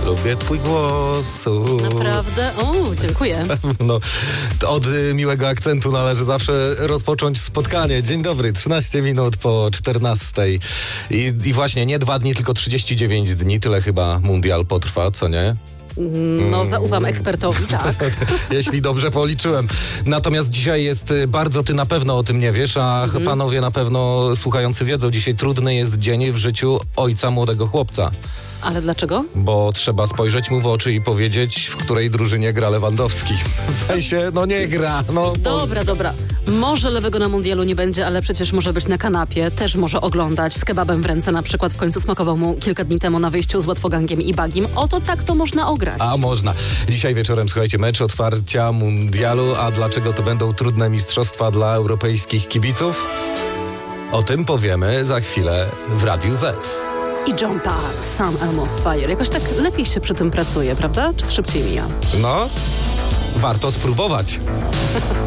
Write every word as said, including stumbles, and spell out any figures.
Lubię twój głos. Naprawdę? O, dziękuję. No, od y, miłego akcentu należy zawsze rozpocząć spotkanie. Dzień dobry, trzynaście minut po czternastej. I, I właśnie nie dwa dni, tylko trzydzieści dziewięć dni. Tyle chyba mundial potrwa, co nie? No, zaufam ekspertowi, tak. Jeśli dobrze policzyłem. Natomiast dzisiaj jest bardzo, ty na pewno o tym nie wiesz, a mhm. panowie na pewno słuchający wiedzą, dzisiaj trudny jest dzień w życiu ojca młodego chłopca. Ale dlaczego? Bo trzeba spojrzeć mu w oczy i powiedzieć, w której drużynie gra Lewandowski. W sensie, no nie gra. No, dobra, dobra. Może lewego na mundialu nie będzie, ale przecież może być na kanapie, też może oglądać, z kebabem w ręce na przykład. W końcu smakował mu kilka dni temu na wyjściu z Łatwogangiem i Bagim. Oto tak to można ograć. A można. Dzisiaj wieczorem, słuchajcie, mecz otwarcia mundialu. A dlaczego to będą trudne mistrzostwa dla europejskich kibiców? O tym powiemy za chwilę w Radiu Z. I John Parr, Sun Almost Fire. Jakoś tak lepiej się przy tym pracuje, prawda? Czy szybciej mija? No, warto spróbować.